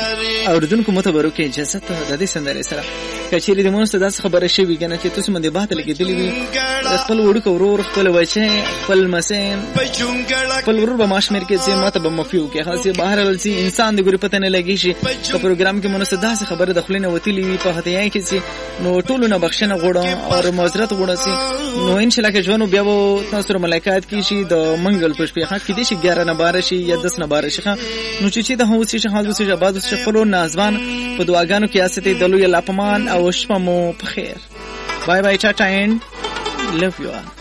اوریدونکو متبرو کې اجازه ته د دې سندرې سره کچېری د مونږ ته داسې خبره شوې کنه چې تاسو باندې باته لګېدلې وي خپل وړوکی ورور خپل بچی خپل مسین خپل ورور به ماشمیر کې چې ماته به مفیو کې خاصه بهر ولسی انسان د ګوري پته نه لګی شي په پروګرام کې مونږ ته داسې خبره د خلینو وتیلې وي په هتیای کې چې نو ټولو نه بخښنه غوړم او معذرت غوړم سي نو ان شاء الله کې ژوند بیا وو تاسو سره ملاقات کی شي د منګل پښې حق کې دي شي 11 نه 12 شي یا 10 نه 12 شي نو چې د هوسي شي حاضر شي آباد شي خپل نازوان په دعاګانو کې استه دلو یا لاپمان او شپه مو په خیر بای بای ټاټا اینڈ لو یو